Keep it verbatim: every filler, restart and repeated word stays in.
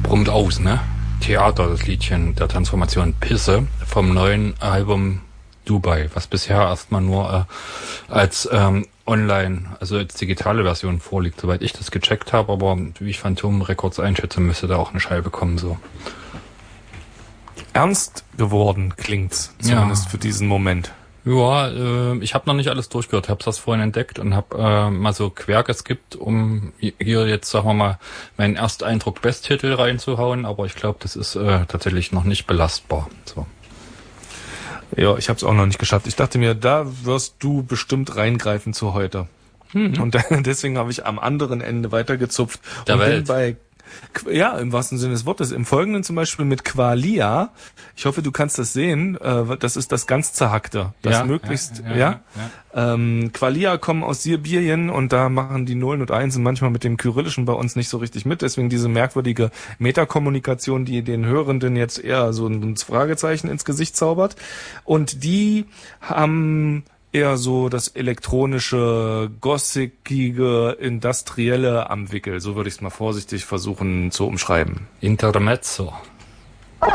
brummt aus, ne? Theater, das Liedchen der Transformation Pisse vom neuen Album Dubai, was bisher erstmal nur äh, als ähm, online, also als digitale Version vorliegt, soweit ich das gecheckt habe, aber wie ich Phantom Records einschätze, müsste da auch eine Scheibe kommen, so. Ernst geworden klingt's, zumindest ja. Für diesen Moment. Ja, äh, ich habe noch nicht alles durchgehört, habe das vorhin entdeckt und habe äh, mal so quer geskippt, um hier jetzt, sagen wir mal, meinen Ersteindruck-Besttitel reinzuhauen, aber ich glaube, das ist äh, tatsächlich noch nicht belastbar. So. Ja, ich habe es auch noch nicht geschafft. Ich dachte mir, da wirst du bestimmt reingreifen zu heute. Mhm. Und deswegen habe ich am anderen Ende weitergezupft. Der und Welt. bin bei Ja, im wahrsten Sinne des Wortes. Im Folgenden zum Beispiel mit Qualia. Ich hoffe, du kannst das sehen. Das ist das ganz Zerhackte. Das ja, möglichst, ja. ja. ja, ja. Ähm, Qualia kommen aus Sibirien und da machen die Nullen und Einsen manchmal mit dem Kyrillischen bei uns nicht so richtig mit. Deswegen diese merkwürdige Metakommunikation, die den Hörenden jetzt eher so ein Fragezeichen ins Gesicht zaubert. Und die haben eher so das elektronische, gossipige, industrielle am Wickel. So würde ich es mal vorsichtig versuchen zu umschreiben. Intermezzo.